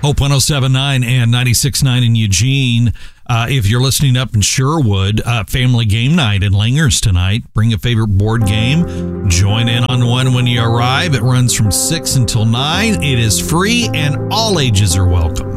Hope 107.9 and 96.9 in Eugene. If you're listening up in Sherwood, family game night in Langers tonight. Bring a favorite board game. Join in on one when you arrive. It runs from 6 until 9. It is free and all ages are welcome.